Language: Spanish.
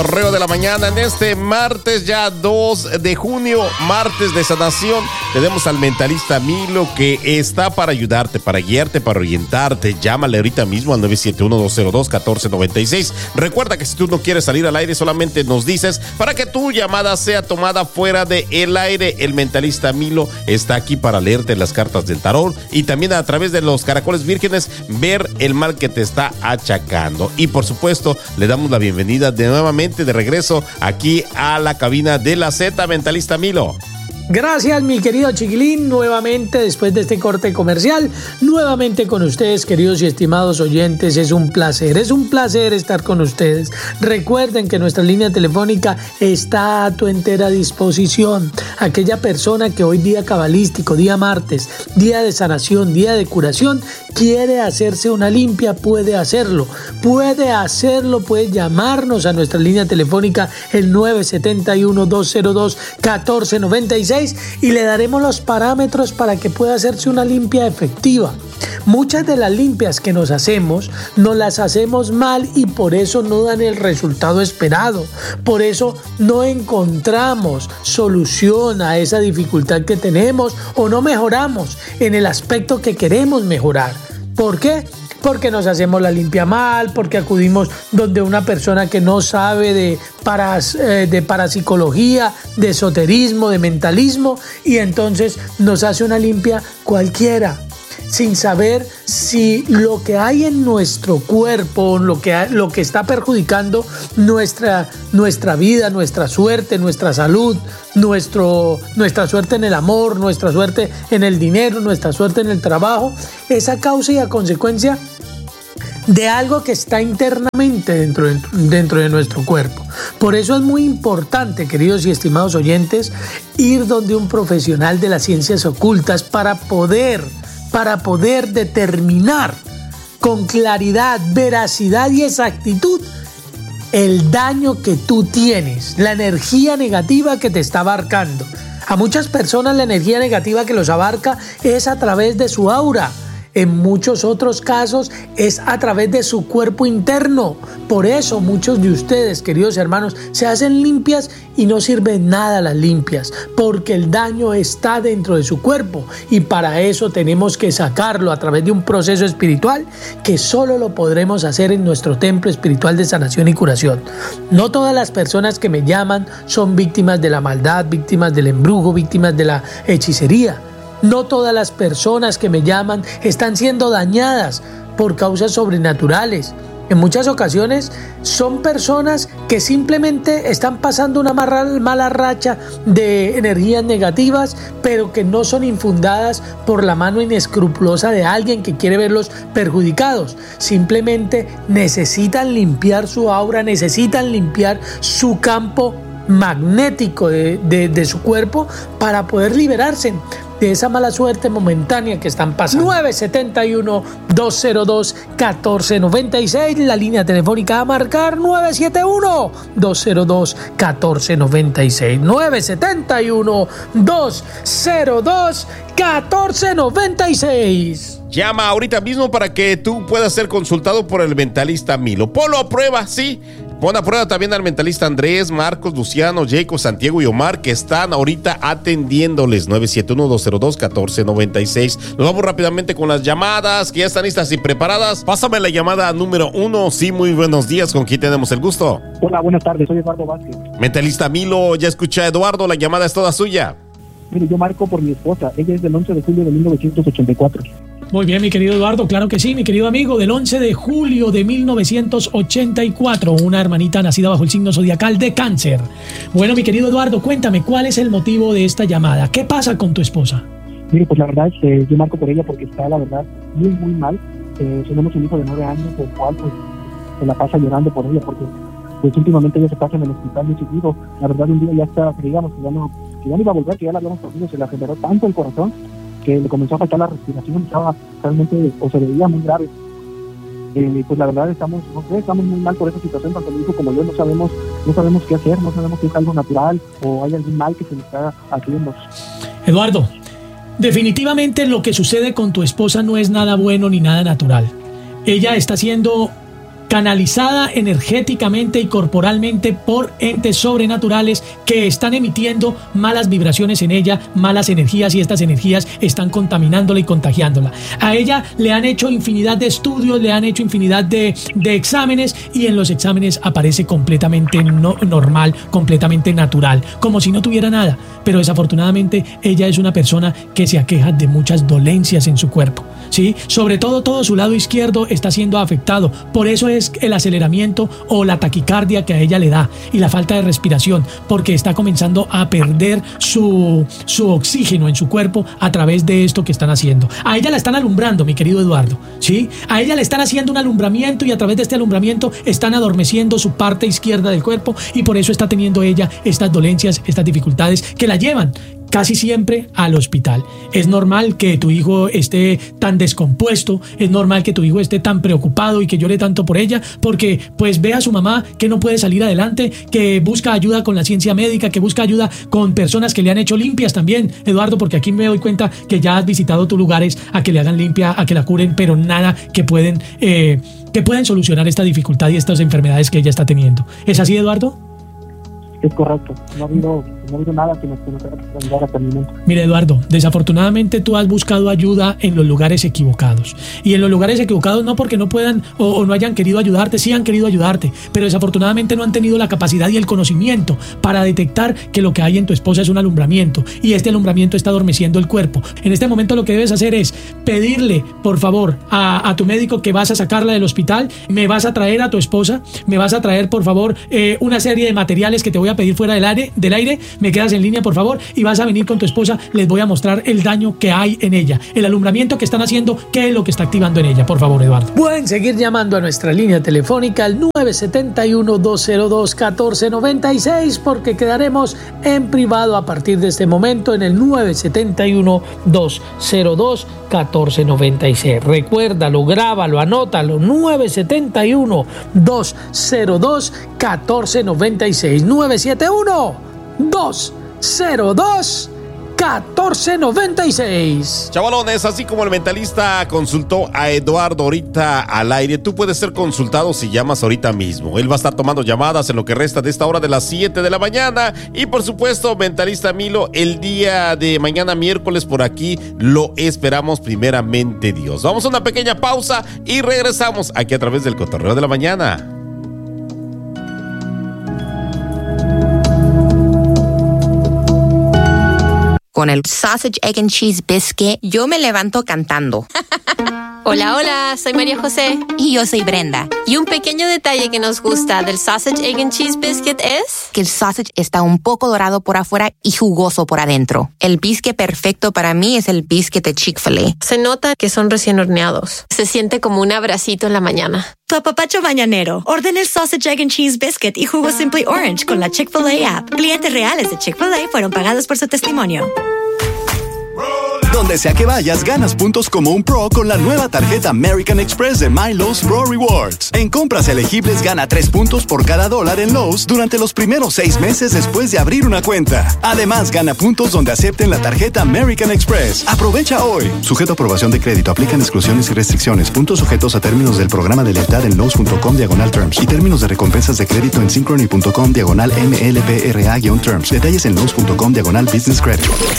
Correo de la mañana en este martes ya 2 de junio, martes de sanación. Tenemos al mentalista Milo que está para ayudarte, para guiarte, para orientarte. Llámale ahorita mismo al 971-202-1496. Recuerda que si tú no quieres salir al aire, solamente nos dices para que tu llamada sea tomada fuera del aire. El mentalista Milo está aquí para leerte las cartas del tarot y también a través de los caracoles vírgenes ver el mal que te está achacando. Y por supuesto, le damos la bienvenida de nuevamente de regreso aquí a la cabina de la Z, mentalista Milo. Gracias, mi querido Chiquilín, nuevamente después de este corte comercial, nuevamente con ustedes, queridos y estimados oyentes. Es un placer estar con ustedes. Recuerden que nuestra línea telefónica está a tu entera disposición. Aquella persona que hoy día cabalístico, día martes, día de sanación, día de curación, quiere hacerse una limpia, puede hacerlo, puede llamarnos a nuestra línea telefónica el 971-202-1496 y le daremos los parámetros para que pueda hacerse una limpia efectiva. Muchas de las limpias que nos las hacemos mal y por eso no dan el resultado esperado. Por eso no encontramos solución a esa dificultad que tenemos o no mejoramos en el aspecto que queremos mejorar. ¿Por qué? Porque nos hacemos la limpia mal, porque acudimos donde una persona que no sabe de parapsicología, de esoterismo, de mentalismo, y entonces nos hace una limpia cualquiera, sin saber si lo que hay en nuestro cuerpo, lo que está perjudicando nuestra vida, nuestra suerte, nuestra salud, nuestra suerte en el amor, nuestra suerte en el dinero, nuestra suerte en el trabajo, es a causa y a consecuencia de algo que está internamente dentro de nuestro cuerpo. Por eso es muy importante, queridos y estimados oyentes, ir donde un profesional de las ciencias ocultas para poder determinar con claridad, veracidad y exactitud el daño que tú tienes, la energía negativa que te está abarcando. A muchas personas la energía negativa que los abarca es a través de su aura. En muchos otros casos es a través de su cuerpo interno. Por eso muchos de ustedes, queridos hermanos, se hacen limpias y no sirven nada las limpias, porque el daño está dentro de su cuerpo y para eso tenemos que sacarlo a través de un proceso espiritual que solo lo podremos hacer en nuestro templo espiritual de sanación y curación. No todas las personas que me llaman son víctimas de la maldad, víctimas del embrujo, víctimas de la hechicería. No todas las personas que me llaman están siendo dañadas por causas sobrenaturales. En muchas ocasiones son personas que simplemente están pasando una mala racha de energías negativas, pero que no son infundadas por la mano inescrupulosa de alguien que quiere verlos perjudicados. Simplemente necesitan limpiar su aura, necesitan limpiar su campo magnético de su cuerpo para poder liberarse de esa mala suerte momentánea que están pasando. 971-202-1496, la línea telefónica a marcar 971-202-1496, 971-202-1496. Llama ahorita mismo para que tú puedas ser consultado por el mentalista Milo. Ponlo a prueba, sí. Pon a prueba también al mentalista Andrés, Marcos, Luciano, Jacob, Santiago y Omar, que están ahorita atendiéndoles. 971-202-1496. Nos vamos rápidamente con las llamadas, que ya están listas y preparadas. Pásame la llamada número 1. Sí, muy buenos días. ¿Con quién tenemos el gusto? Hola, buenas tardes. Soy Eduardo Vázquez. Mentalista Milo, ya escucha a Eduardo. La llamada es toda suya. Mire, yo marco por mi esposa. Ella es del 11 de julio de 1984. Muy bien, mi querido Eduardo, claro que sí, mi querido amigo, del 11 de julio de 1984, una hermanita nacida bajo el signo zodiacal de Cáncer. Bueno, mi querido Eduardo, cuéntame, ¿cuál es el motivo de esta llamada? ¿Qué pasa con tu esposa? Mire, pues la verdad es que yo marco por ella porque está, la verdad, muy, muy mal. Tenemos un hijo de 9 años, el cual pues se la pasa llorando por ella porque pues últimamente ella se pasa en el hospital muy seguido. La verdad, un día ya está, digamos, que ya no iba a volver, que ya la habíamos perdido, se le aceleró tanto el corazón que le comenzó a faltar la respiración, estaba realmente, o se veía muy grave. Pues la verdad estamos muy mal por esa situación, tanto mi hijo como yo no sabemos qué hacer, no sabemos si es algo natural o hay algún mal que se le está haciendo. Eduardo, definitivamente lo que sucede con tu esposa no es nada bueno ni nada natural. Ella está siendo canalizada energéticamente y corporalmente por entes sobrenaturales que están emitiendo malas vibraciones en ella, malas energías, y estas energías están contaminándola y contagiándola. A ella le han hecho infinidad de estudios, le han hecho infinidad de exámenes, y en los exámenes aparece completamente normal, completamente natural, como si no tuviera nada. Pero desafortunadamente ella es una persona que se aqueja de muchas dolencias en su cuerpo, ¿sí? Sobre todo su lado izquierdo está siendo afectado. Por eso es el aceleramiento o la taquicardia que a ella le da, y la falta de respiración, porque está comenzando a perder su oxígeno en su cuerpo a través de esto que están haciendo. A ella la están alumbrando, mi querido Eduardo, ¿sí? A ella le están haciendo un alumbramiento, y a través de este alumbramiento están adormeciendo su parte izquierda del cuerpo, y por eso está teniendo ella estas dolencias, estas dificultades que la llevan casi siempre al hospital. Es normal que tu hijo esté tan descompuesto, es normal que tu hijo esté tan preocupado y que llore tanto por ella, porque pues ve a su mamá que no puede salir adelante, que busca ayuda con la ciencia médica, que busca ayuda con personas que le han hecho limpias también, Eduardo, porque aquí me doy cuenta que ya has visitado tus lugares a que le hagan limpia, a que la curen, pero nada que pueden solucionar esta dificultad y estas enfermedades que ella está teniendo. ¿Es así, Eduardo? Es correcto, no ha habido nada que nos pueda ayudar hasta el momento. Mira, Eduardo, desafortunadamente tú has buscado ayuda en los lugares equivocados, y en los lugares equivocados no porque no puedan o no hayan querido ayudarte, sí han querido ayudarte, pero desafortunadamente no han tenido la capacidad y el conocimiento para detectar que lo que hay en tu esposa es un alumbramiento, y este alumbramiento está adormeciendo el cuerpo. En este momento lo que debes hacer es pedirle, por favor, a tu médico que vas a sacarla del hospital, me vas a traer a tu esposa, me vas a traer, por favor, una serie de materiales que te voy a pedir fuera del aire, me quedas en línea, por favor, y vas a venir con tu esposa. Les voy a mostrar el daño que hay en ella, el alumbramiento que están haciendo, qué es lo que está activando en ella, por favor, Eduardo. Pueden seguir llamando a nuestra línea telefónica al 971-202-1496, porque quedaremos en privado a partir de este momento en el 971-202-1496. Recuérdalo, grábalo, anótalo, 971-202-1496, 971-202-1496. Chavalones, así como el mentalista consultó a Eduardo ahorita al aire, tú puedes ser consultado si llamas ahorita mismo. Él va a estar tomando llamadas en lo que resta de esta hora de las 7 de la mañana. Y por supuesto, mentalista Milo, el día de mañana miércoles por aquí lo esperamos, primeramente Dios. Vamos a una pequeña pausa y regresamos aquí a través del Cotorreo de la Mañana. Con el Sausage, Egg and Cheese Biscuit, yo me levanto cantando. Hola, hola, soy María José. Y yo soy Brenda. Y un pequeño detalle que nos gusta del Sausage, Egg and Cheese Biscuit es que el sausage está un poco dorado por afuera y jugoso por adentro. El biscuit perfecto para mí es el biscuit de Chick-fil-A. Se nota que son recién horneados. Se siente como un abracito en la mañana. Tu apapacho mañanero. Ordena el Sausage, Egg and Cheese Biscuit y jugo Simply Orange con la Chick-fil-A app. Clientes reales de Chick-fil-A fueron pagados por su testimonio. Donde sea que vayas, ganas puntos como un pro con la nueva tarjeta American Express de My Lowe's Pro Rewards. En compras elegibles, gana 3 puntos por cada $1 en Lowe's durante los primeros 6 meses después de abrir una cuenta. Además, gana puntos donde acepten la tarjeta American Express. Aprovecha hoy. Sujeto a aprobación de crédito. Aplican exclusiones y restricciones. Puntos sujetos a términos del programa de lealtad en Lowe's.com/terms y términos de recompensas de crédito en Synchrony.com/MLPRA-terms. Detalles en Lowe's.com/business credit.